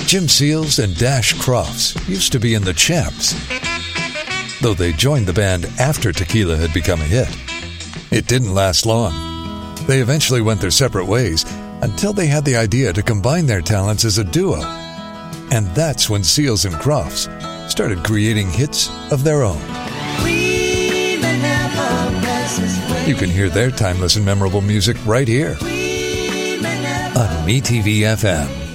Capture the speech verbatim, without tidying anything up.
Jim Seals and Dash Crofts used to be in the Champs, though they joined the band after Tequila had become a hit. It didn't last long. They eventually went their separate ways until they had the idea to combine their talents as a duo. And that's when Seals and Crofts started creating hits of their own. You can hear their timeless and memorable music right here on M E T V F M.